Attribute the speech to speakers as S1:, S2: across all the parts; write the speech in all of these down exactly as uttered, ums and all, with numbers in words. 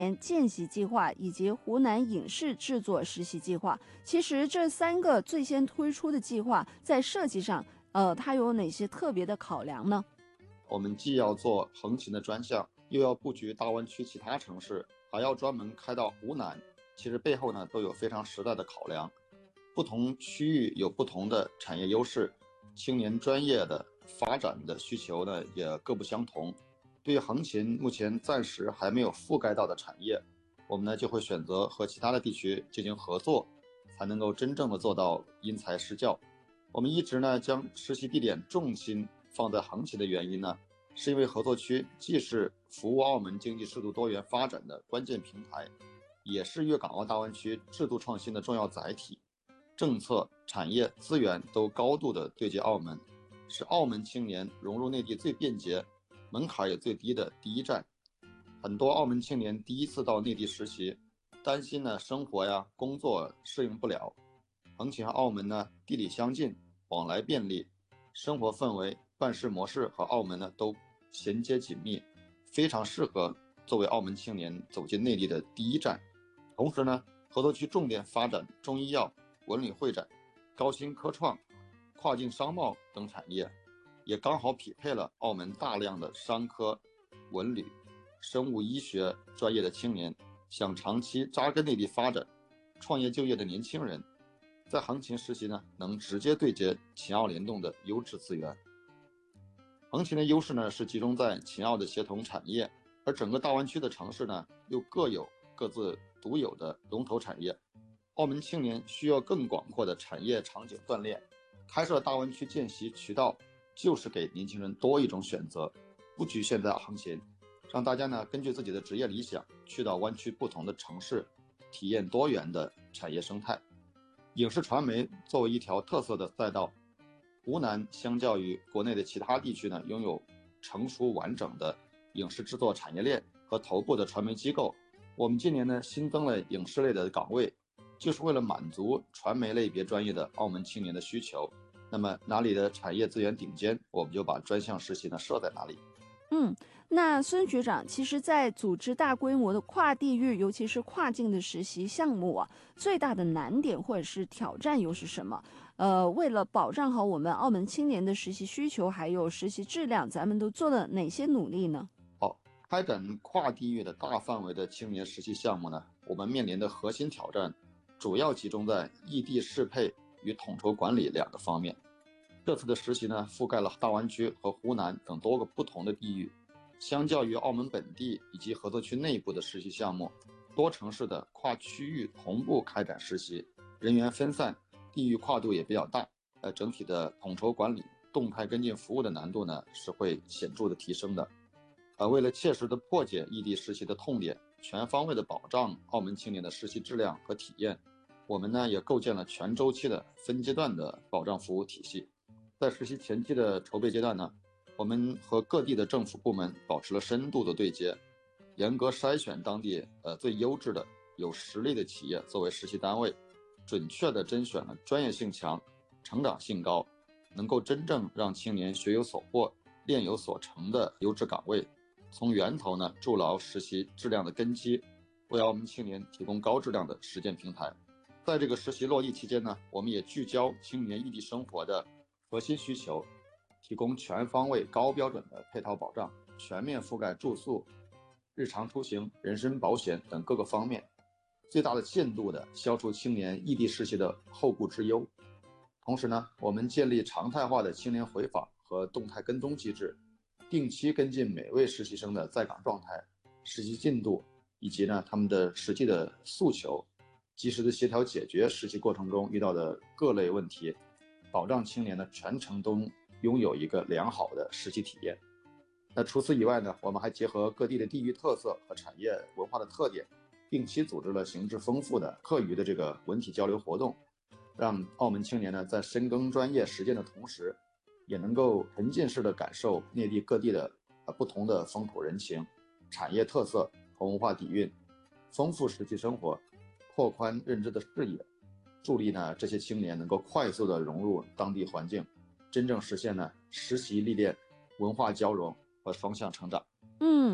S1: 见习计划以及湖南影视制作实习计划。其实这三个最先推出的计划在设计上，呃，它有哪些特别的考量呢？
S2: 我们既要做横琴的专项，又要布局大湾区其他城市，还要专门开到湖南。其实背后呢都有非常实在的考量，不同区域有不同的产业优势，青年专业的发展的需求呢也各不相同。对于横琴目前暂时还没有覆盖到的产业，我们呢就会选择和其他的地区进行合作，才能够真正的做到因材施教。我们一直呢将实习地点重心放在横琴的原因呢，是因为合作区既是服务澳门经济适度多元发展的关键平台，也是粤港澳大湾区制度创新的重要载体，政策、产业、资源都高度的对接澳门，是澳门青年融入内地最便捷、门槛也最低的第一站。很多澳门青年第一次到内地实习，担心呢生活呀、工作适应不了。横琴和澳门呢地理相近，往来便利，生活氛围、办事模式和澳门呢都衔接紧密，非常适合作为澳门青年走进内地的第一站。同时呢，合作区重点发展中医药、文旅会展、高新科创、跨境商贸等产业，也刚好匹配了澳门大量的商科、文旅、生物医学专业的青年，想长期扎根内地发展、创业就业的年轻人，在横琴实习呢，能直接对接秦澳联动的优质资源。横琴的优势呢是集中在秦澳的协同产业，而整个大湾区的城市呢又各有各自独有的龙头产业。澳门青年需要更广阔的产业场景锻炼，开设大湾区见习渠道就是给年轻人多一种选择，不局限在横琴，让大家呢根据自己的职业理想去到湾区不同的城市，体验多元的产业生态。影视传媒作为一条特色的赛道，湖南相较于国内的其他地区呢，拥有成熟完整的影视制作产业链和头部的传媒机构。我们今年呢新增了影视类的岗位，就是为了满足传媒类别专业的澳门青年的需求。那么哪里的产业资源顶尖，我们就把专项实习呢设在哪里。
S1: 嗯，那孙局长，其实在组织大规模的跨地域，尤其是跨境的实习项目啊，最大的难点或者是挑战又是什么？呃，为了保障好我们澳门青年的实习需求还有实习质量，咱们都做了哪些努力呢？
S2: 好，开展跨地域的大范围的青年实习项目呢，我们面临的核心挑战主要集中在异地适配与统筹管理两个方面。这次的实习呢，覆盖了大湾区和湖南等多个不同的地域。相较于澳门本地以及合作区内部的实习项目，多城市的跨区域同步开展实习，人员分散，地域跨度也比较大，呃，整体的统筹管理、动态跟进服务的难度呢是会显著的提升的。呃，为了切实的破解异地实习的痛点，全方位的保障澳门青年的实习质量和体验，我们呢也构建了全周期的分阶段的保障服务体系。在实习前期的筹备阶段呢，我们和各地的政府部门保持了深度的对接，严格筛选当地呃最优质的、有实力的企业作为实习单位，准确地甄选了专业性强、成长性高、能够真正让青年学有所获、练有所成的优质岗位，从源头呢筑牢实习质量的根基，为澳门青年提供高质量的实践平台。在这个实习落地期间呢，我们也聚焦青年异地生活的核心需求，提供全方位高标准的配套保障，全面覆盖住宿、日常出行、人身保险等各个方面，最大的限度的消除青年异地实习的后顾之忧。同时呢，我们建立常态化的青年回访和动态跟踪机制，定期跟进每位实习生的在岗状态、实习进度以及呢他们的实际的诉求，及时的协调解决实习过程中遇到的各类问题，保障青年的全程都拥有一个良好的实习体验。那除此以外呢，我们还结合各地的地域特色和产业文化的特点，定期组织了形式丰富的课余的这个文体交流活动，让澳门青年呢在深耕专业实践的同时，也能够沉浸式的感受内地各地的不同的风土人情、产业特色和文化底蕴，丰富实际生活，拓宽认知的视野，助力呢这些青年能够快速的融入当地环境，真正实现呢实习历练、文化交融和双向成长。
S1: 嗯，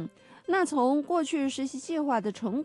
S1: 那从过去实习计划的成